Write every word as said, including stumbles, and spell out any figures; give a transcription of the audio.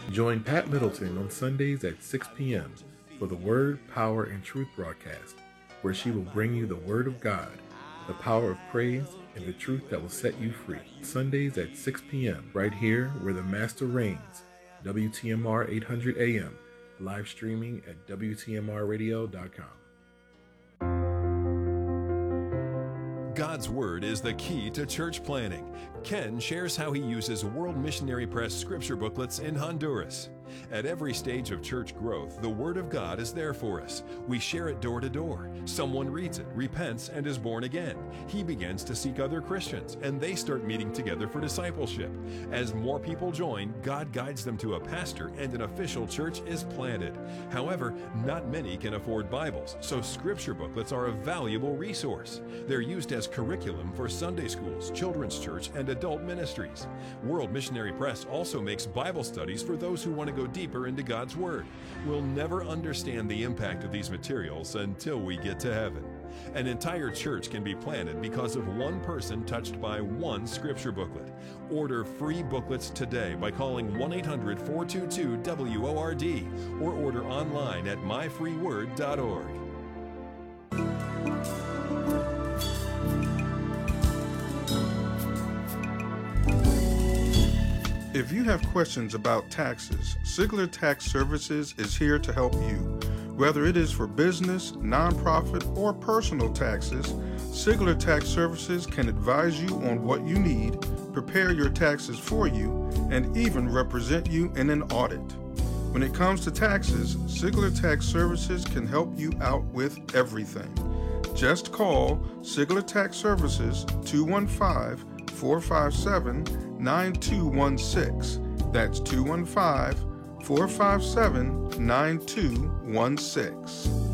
Join Pat Middleton on Sundays at six p.m. for the Word, Power, and Truth broadcast, where she will bring you the Word of God, the power of praise, and the truth that will set you free. Sundays at six p.m. right here where the Master reigns. W T M R eight hundred A M, live streaming at W T M R radio dot com. God's Word is the key to church planning. Ken shares how he uses World Missionary Press scripture booklets in Honduras. At every stage of church growth, the Word of God is there for us. We share it door to door. Someone reads it, repents, and is born again. He begins to seek other Christians, and they start meeting together for discipleship. As more people join, God guides them to a pastor, and an official church is planted. However, not many can afford Bibles, so scripture booklets are a valuable resource. They're used as curriculum for Sunday schools, children's church, and adult ministries. World Missionary Press also makes Bible studies for those who want to go deeper into God's Word. We'll never understand the impact of these materials until we get to heaven. An entire church can be planted because of one person touched by one scripture booklet. Order free booklets today by calling one eight hundred four two two W O R D or order online at my free word dot org. If you have questions about taxes, Sigler Tax Services is here to help you. Whether it is for business, nonprofit, or personal taxes, Sigler Tax Services can advise you on what you need, prepare your taxes for you, and even represent you in an audit. When it comes to taxes, Sigler Tax Services can help you out with everything. Just call Sigler Tax Services two one five, four five seven, nine two one six. That's two one five, four five seven, nine two one six.